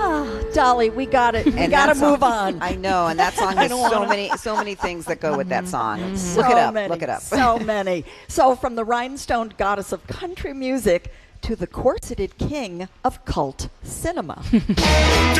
Dolly, we got it. We And got to that song- move on. I know, and that song has so many things that go with that song. Look it up. Look it up. So many. So from the rhinestone goddess of country music to the corseted king of cult cinema.